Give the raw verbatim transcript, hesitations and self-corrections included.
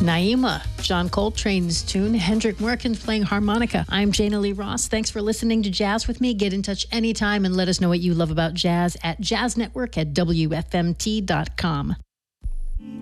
Naima, John Coltrane's tune. Hendrik Merkins playing harmonica. I'm Jana Lee Ross. Thanks for listening to Jazz with me. Get in touch anytime and let us know what you love about jazz at jazz network at W F M T dot com.